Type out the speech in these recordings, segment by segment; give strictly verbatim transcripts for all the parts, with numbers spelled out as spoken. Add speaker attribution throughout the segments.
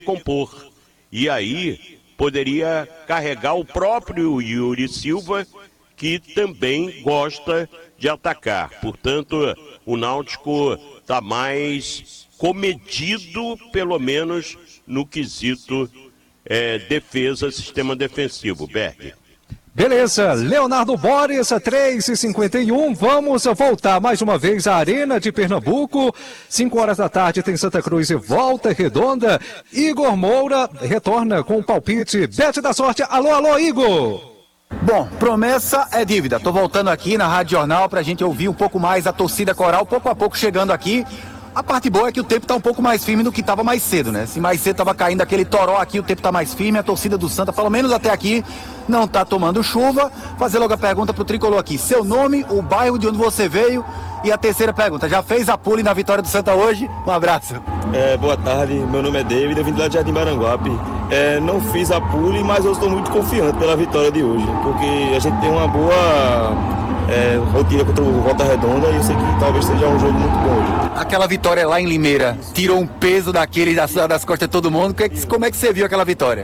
Speaker 1: compor. E aí poderia carregar o próprio Yuri Silva, que também gosta de atacar. Portanto, o Náutico está mais comedido, pelo menos no quesito é, defesa, sistema defensivo. Berg.
Speaker 2: Beleza, Leonardo Boris, três e cinquenta e um, vamos voltar mais uma vez à Arena de Pernambuco, cinco horas da tarde tem Santa Cruz e Volta Redonda, Igor Moura retorna com o palpite, Bet da Sorte, alô, alô, Igor!
Speaker 3: Bom, promessa é dívida, tô voltando aqui na Rádio Jornal pra gente ouvir um pouco mais a torcida coral, pouco a pouco chegando aqui. A parte boa é que o tempo tá um pouco mais firme do que tava mais cedo, né? Se mais cedo tava caindo aquele toró aqui, o tempo tá mais firme, a torcida do Santa, pelo menos até aqui, não tá tomando chuva. Fazer logo a pergunta pro tricolor aqui, seu nome, o bairro de onde você veio e a terceira pergunta, já fez a pule na vitória do Santa hoje? Um abraço.
Speaker 4: É, boa tarde, meu nome é David, eu vim lá de Jardim Maranguape. É, não fiz a pule, mas eu estou muito confiante pela vitória de hoje, porque a gente tem uma boa... É, rotina contra o Volta Redonda e eu sei que talvez seja um jogo muito bom hoje.
Speaker 3: Aquela vitória lá em Limeira tirou um peso daquele das, das costas de todo mundo. Como é que você viu aquela vitória?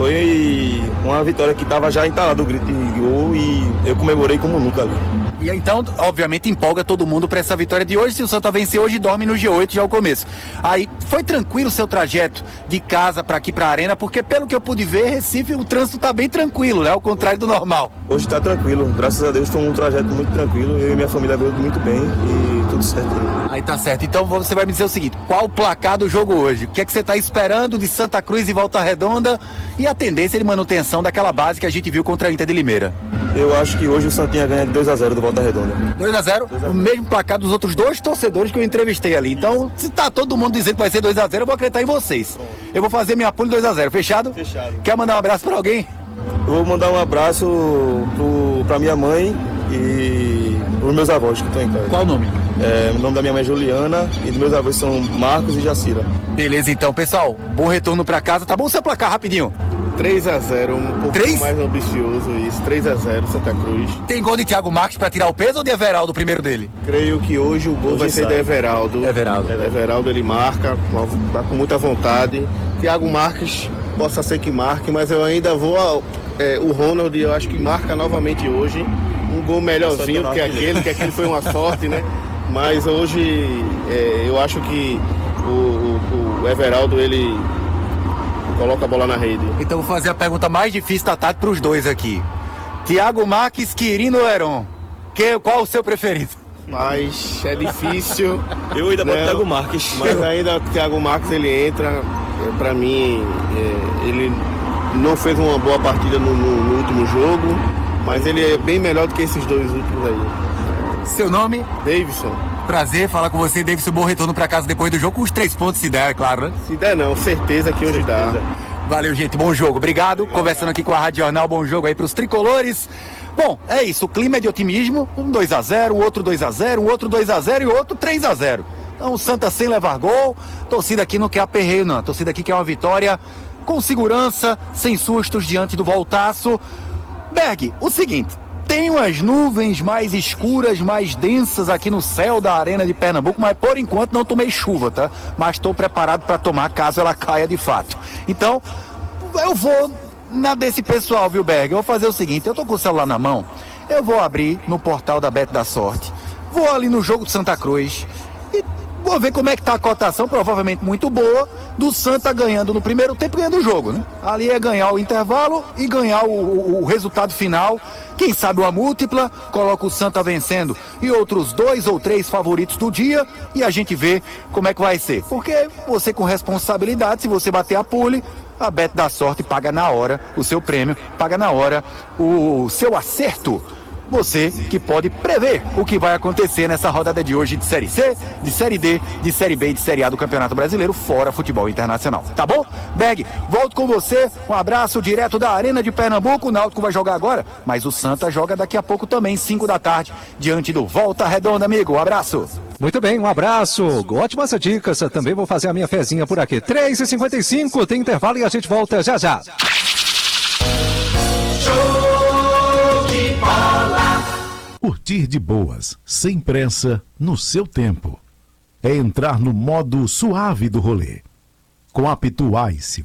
Speaker 4: Foi uma vitória que estava já entalado o grito de gol e eu comemorei como nunca ali.
Speaker 3: E então, obviamente, empolga todo mundo para essa vitória de hoje. Se o Santa vencer hoje, dorme no G oito já ao começo. Aí, foi tranquilo o seu trajeto de casa para aqui para a Arena? Porque, pelo que eu pude ver, Recife, o trânsito tá bem tranquilo, né? Ao contrário do normal.
Speaker 4: Hoje tá tranquilo. Graças a Deus foi um trajeto muito tranquilo. Eu e minha família veio muito bem e tudo certo.
Speaker 3: Aí tá certo. Então, você vai me dizer o seguinte, qual o placar do jogo hoje? O que é que você tá esperando de Santa Cruz e Volta Redonda? E a tendência de manutenção daquela base que a gente viu contra a Inter de Limeira?
Speaker 4: Eu acho que hoje o Santinha ganha de dois a zero do Volta Redonda.
Speaker 3: dois a zero? O mesmo placar dos outros dois torcedores que eu entrevistei ali. Então, se tá todo mundo dizendo que vai ser dois a zero, eu vou acreditar em vocês. Eu vou fazer minha pule dois a zero. Fechado?
Speaker 4: Fechado.
Speaker 3: Quer mandar um abraço pra alguém?
Speaker 4: Eu vou mandar um abraço pro, pra minha mãe e pros meus avós que estão em casa.
Speaker 3: Qual o nome?
Speaker 4: É, o nome da minha mãe é Juliana e dos meus avós são Marcos e Jacira.
Speaker 3: Beleza, então, pessoal. Bom retorno pra casa. Tá bom o seu placar rapidinho?
Speaker 5: três a zero, um pouco
Speaker 3: três?
Speaker 5: mais ambicioso isso, três a zero Santa Cruz.
Speaker 3: Tem gol de Thiago Marques pra tirar o peso ou de Everaldo, o primeiro dele?
Speaker 5: Creio que hoje o gol
Speaker 4: Hoje
Speaker 5: vai ser
Speaker 4: sai.
Speaker 5: de Everaldo.
Speaker 3: Everaldo.
Speaker 5: Everaldo ele marca, tá com muita vontade. Thiago Marques, possa ser que marque, mas eu ainda vou ao, é, o Ronald, eu acho que marca novamente hoje. Um gol melhorzinho do que aquele, que aquele foi uma sorte, né? Mas hoje é, eu acho que o, o, o Everaldo ele coloca a bola na rede.
Speaker 3: Então vou fazer a pergunta mais difícil da tarde pros dois aqui. Thiago Marques, Quirino ou Heron? Que, qual o seu preferido?
Speaker 5: Mas é difícil.
Speaker 4: Eu ainda boto
Speaker 5: né?
Speaker 4: Thiago Marques.
Speaker 5: Mas ainda o Thiago Marques ele entra, pra mim, é, ele não fez uma boa partida no, no, no último jogo, mas ele é bem melhor do que esses dois últimos aí.
Speaker 3: Seu nome?
Speaker 5: Davidson.
Speaker 3: Prazer falar com você, Davidson. Bom retorno pra casa depois do jogo, com os três pontos se der, é claro, né?
Speaker 5: Se der não, certeza que hoje dá.
Speaker 3: Valeu, gente. Bom jogo. Obrigado. Conversando aqui com a Rádio Jornal. Bom jogo aí pros tricolores. Bom, é isso. O clima é de otimismo. Um dois a zero, o outro dois a zero, o outro dois a zero e o outro três a zero. Então o Santa sem levar gol. Torcida aqui não quer aperreio, não. Torcida aqui quer uma vitória com segurança, sem sustos diante do Voltaço. Berg, o seguinte. Tem umas nuvens mais escuras, mais densas aqui no céu da Arena de Pernambuco, mas por enquanto não tomei chuva, tá? Mas estou preparado para tomar caso ela caia de fato. Então, eu vou na desse pessoal, viu, Berg? Eu vou fazer o seguinte, eu tô com o celular na mão, eu vou abrir no portal da Bet da Sorte, vou ali no jogo de Santa Cruz e vou ver como é que tá a cotação, provavelmente muito boa, do Santa ganhando no primeiro tempo, ganhando o jogo, né? Ali é ganhar o intervalo e ganhar o, o, o resultado final. Quem sabe uma múltipla, coloca o Santa vencendo e outros dois ou três favoritos do dia e a gente vê como é que vai ser. Porque você com responsabilidade, se você bater a pule, a Bet da Sorte paga na hora o seu prêmio, paga na hora o seu acerto. Você que pode prever o que vai acontecer nessa rodada de hoje de Série C, de Série D, de Série B e de Série A do Campeonato Brasileiro, fora futebol internacional. Tá bom? Berg, volto com você. Um abraço direto da Arena de Pernambuco. O Náutico vai jogar agora, mas o Santa joga daqui a pouco também, cinco da tarde, diante do Volta Redonda, amigo. Um abraço.
Speaker 2: Muito bem, um abraço. Ótimas dicas. Também vou fazer a minha fezinha por aqui. três e cinquenta e cinco, tem intervalo e a gente volta já já.
Speaker 6: Curtir de boas, sem pressa, no seu tempo. É entrar no modo suave do rolê. Com a Pitu Ice